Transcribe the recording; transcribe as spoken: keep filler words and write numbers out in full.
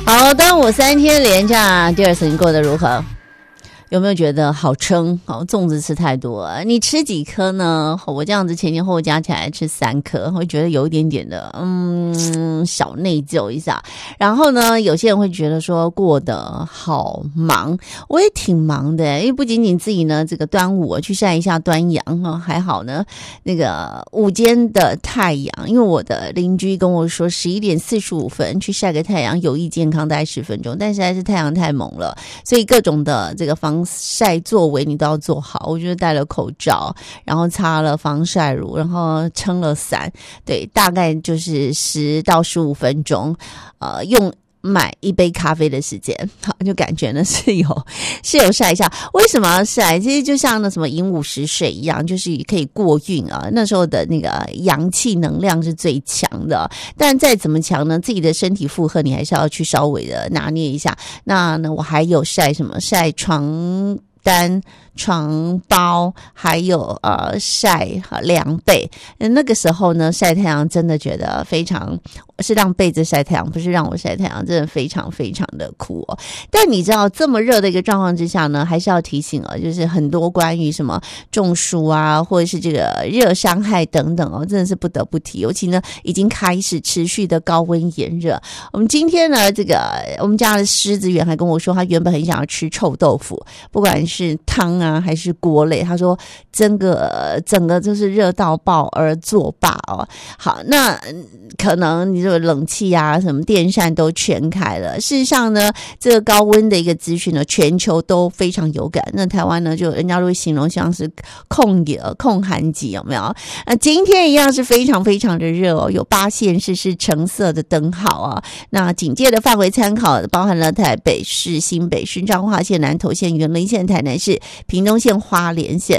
好，端午三天连假，第二次你过得如何？有没有觉得好撑？好，粽子吃太多了，你吃几颗呢？我这样子前前后后加起来吃三颗，会觉得有一点点的嗯小内疚一下。然后呢，有些人会觉得说过得好忙，我也挺忙的，因为不仅仅自己呢这个端午我去晒一下端阳哈，还好呢那个午间的太阳，因为我的邻居跟我说十一点四十五分去晒个太阳有益健康，大概十分钟，但实在是太阳太猛了，所以各种的这个防晒作为你都要做好。我就戴了口罩，然后擦了防晒乳，然后撑了伞，对，大概就是十到十五分钟，呃，用买一杯咖啡的时间，好，就感觉呢是有是有晒一下。为什么要晒？其实就像那什么寅午时水一样，就是可以过运啊。那时候的那个阳气能量是最强的，但再怎么强呢，自己的身体负荷你还是要去稍微的拿捏一下。那呢，我还有晒什么？晒床单、床包，还有呃晒凉被。那个时候呢，晒太阳真的觉得非常，是让被子晒太阳，不是让我晒太阳，真的非常非常的酷哦。但你知道这么热的一个状况之下呢，还是要提醒哦，就是很多关于什么中暑啊，或者是这个热伤害等等哦，真的是不得不提。尤其呢，已经开始持续的高温炎热。我们今天呢，这个我们家的狮子园还跟我说，他原本很想要吃臭豆腐，不管是汤啊还是锅类，他说整个整个就是热到爆而作罢哦。好，那可能你说冷气啊什么电扇都全开了，事实上呢，这个高温的一个资讯呢，全球都非常有感。那台湾呢，就人家都会形容像是控热控寒季，有没有？那今天一样是非常非常的热哦，有八县市是橙色的灯号啊。那警戒的范围参考包含了台北市、新北市、彰化县、南投县、员林县、台南市、屏东县、花莲县。